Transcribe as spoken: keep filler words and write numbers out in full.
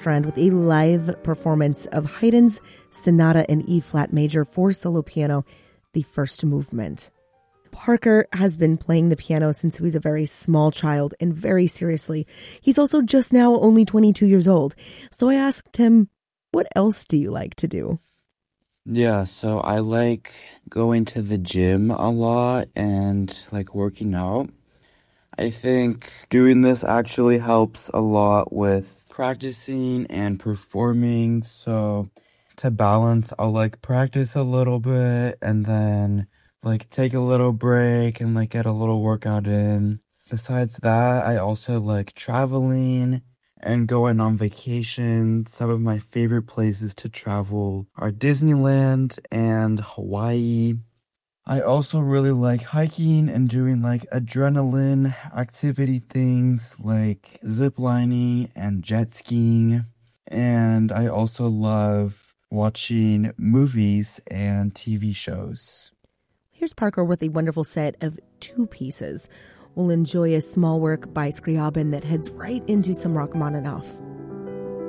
Strand with a live performance of Haydn's Sonata in E-flat major for solo piano, the first movement. Parker has been playing the piano since he was a very small child and very seriously. He's also just now only twenty-two years old. So I asked him, what else do you like to do? Yeah, so I like going to the gym a lot and like working out. I think doing this actually helps a lot with practicing and performing. So to balance, I'll like practice a little bit and then like take a little break and like get a little workout in. Besides that, I also like traveling and going on vacation. Some of my favorite places to travel are Disneyland and Hawaii. I also really like hiking and doing like adrenaline activity things like ziplining and jet skiing. And I also love watching movies and T V shows. Here's Parker with a wonderful set of two pieces. We'll enjoy a small work by Scriabin that heads right into some Rachmaninoff.